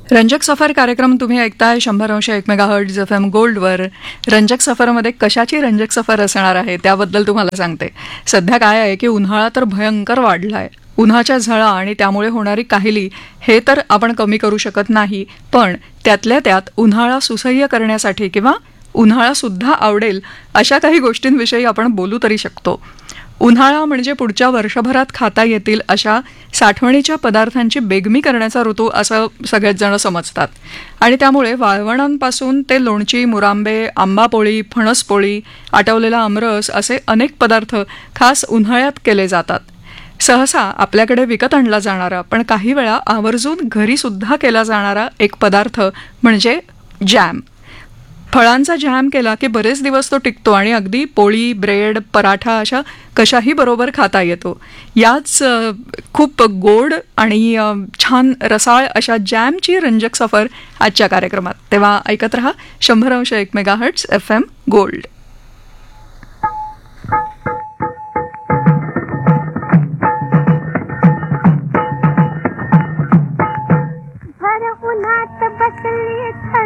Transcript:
रंजक सफर कार्यक्रम तुम्ही ऐकताय 100.1 मेगाहर्ट्झ FM गोल्डवर. रंजक सफरमध्ये कशाची रंजक सफर असणार आहे त्याबद्दल तुम्हाला सांगते. सध्या काय आहे की उन्हाळा तर भयंकर वाढलाय. उन्हाच्या झळा आणि त्यामुळे होणारी काहिली हे तर आपण कमी करू शकत नाही, पण त्यातल्या त्यात उन्हाळा सुसह्य करण्यासाठी किंवा उन्हाळा सुद्धा आवडेल अशा काही गोष्टींविषयी आपण बोलू तरी शकतो. उन्हाळा म्हणजे पुढच्या वर्षभरात खाता येतील अशा साठवणीच्या पदार्थांची बेगमी करण्याचा ऋतू असं सगळेच जण समजतात. आणि त्यामुळे वाळवणांपासून ते लोणची, मुरांबे, आंबापोळी, फणसपोळी, आटवलेला आमरस असे अनेक पदार्थ खास उन्हाळ्यात केले जातात. सहसा आपल्याकडे विकत आणला जाणारा पण काही वेळा आवर्जून घरी सुद्धा केला जाणारा एक पदार्थ म्हणजे जॅम. फळांचा जॅम केला की बरेच दिवस तो टिकतो आणि अगदी पोळी, ब्रेड, पराठा अशा कशाही बरोबर खाता येतो. याच खूप गोड आणि छान रसाळ अशा जॅमची रंजक सफर आजच्या कार्यक्रमात. तेव्हा ऐकत रहा 100.1 मेगाहर्ट्झ FM गोल्ड. भर उन्हात बसली